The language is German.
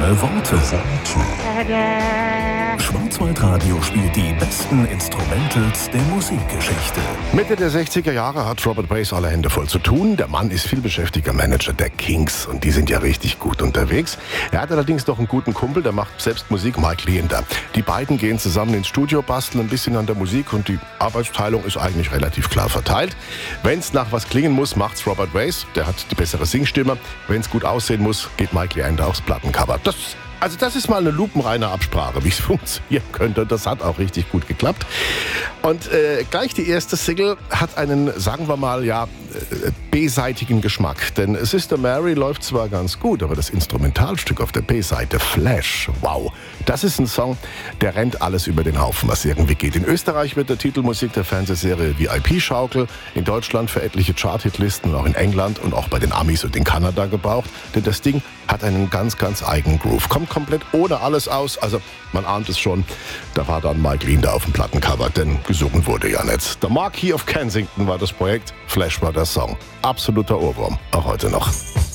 Schöne Worte. Schwarzwaldradio spielt die besten Instrumentals der Musikgeschichte. Mitte der 60er Jahre hat Robert Bass alle Hände voll zu tun. Der Mann ist vielbeschäftigter Manager der Kinks und die sind ja richtig gut unterwegs. Er hat allerdings noch einen guten Kumpel, der macht selbst Musik, Mike Leander. Die beiden gehen zusammen ins Studio, basteln ein bisschen an der Musik und die Arbeitsteilung ist eigentlich relativ klar verteilt. Wenn es nach was klingen muss, macht's Robert Bass, der hat die bessere Singstimme. Wenn es gut aussehen muss, geht Mike Leander aufs Plattencover. Das ist mal eine lupenreine Absprache, wie es funktionieren könnte. Das hat auch richtig gut geklappt. Und gleich die erste Single hat einen, sagen wir mal, B-seitigen Geschmack. Denn Sister Mary läuft zwar ganz gut, aber das Instrumentalstück auf der B-Seite, Flash, wow. Das ist ein Song, der rennt alles über den Haufen, was irgendwie geht. In Österreich wird der Titelmusik der Fernsehserie VIP-Schaukel, in Deutschland für etliche Chart-Hitlisten und auch in England und auch bei den Amis und in Kanada gebraucht. Denn das Ding hat einen ganz, ganz eigenen Groove. Kommt komplett ohne alles aus. Also man ahnt es schon, da war dann Mike Leander auf dem Plattencover, denn gesungen wurde ja nicht. The Marquis of Kensington war das Projekt, Flash war der Song. Absoluter Ohrwurm, auch heute noch.